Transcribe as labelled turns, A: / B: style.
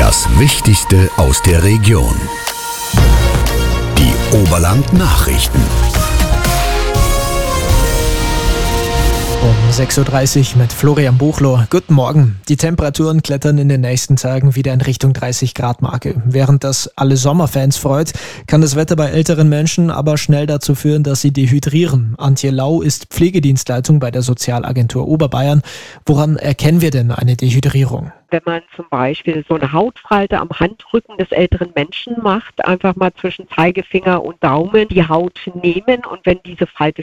A: Das Wichtigste aus der Region. Die Oberland-Nachrichten.
B: Um 6.30 Uhr mit Florian Buchloh. Guten Morgen. Die Temperaturen klettern in den nächsten Tagen wieder in Richtung 30-Grad-Marke. Während das alle Sommerfans freut, kann das Wetter bei älteren Menschen aber schnell dazu führen, dass sie dehydrieren. Antje Lau ist Pflegedienstleitung bei der Sozialagentur Oberbayern. Woran erkennen wir denn eine Dehydrierung?
C: Wenn man zum Beispiel so eine Hautfalte am Handrücken des älteren Menschen macht, einfach mal zwischen Zeigefinger und Daumen die Haut nehmen und wenn diese Falte